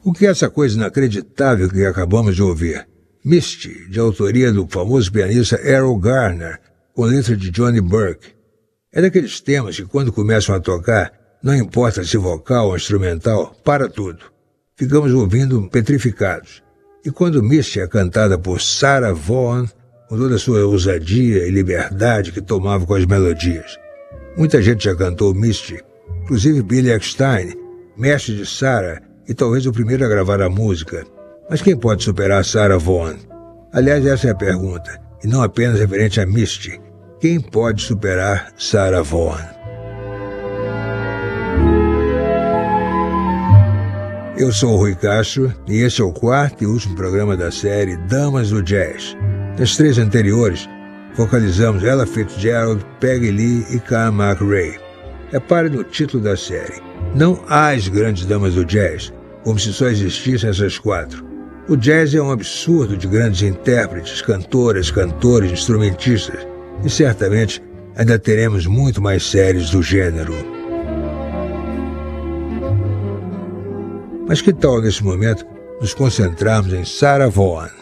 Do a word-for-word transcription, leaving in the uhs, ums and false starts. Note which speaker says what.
Speaker 1: O que é essa coisa inacreditável que acabamos de ouvir? Misty, de autoria do famoso pianista Errol Garner, com letra de Johnny Burke. É daqueles temas que, quando começam a tocar, não importa se vocal ou instrumental, para tudo. Ficamos ouvindo petrificados. E quando Misty é cantada por Sarah Vaughan, com toda a sua ousadia e liberdade que tomava com as melodias. Muita gente já cantou Misty, inclusive Billy Eckstine, mestre de Sarah e talvez o primeiro a gravar a música. Mas quem pode superar Sarah Vaughan? Aliás, essa é a pergunta, e não apenas referente a Misty. Quem pode superar Sarah Vaughan? Eu sou o Rui Castro e esse é o quarto e último programa da série Damas do Jazz. Nas três anteriores, focalizamos Ella Fitzgerald, Peggy Lee e Carl McRae. Repare no título da série. Não as grandes damas do jazz, como se só existissem essas quatro. O jazz é um absurdo de grandes intérpretes, cantoras, cantores, instrumentistas, e certamente ainda teremos muito mais séries do gênero. Mas que tal, nesse momento, nos concentrarmos em Sarah Vaughan?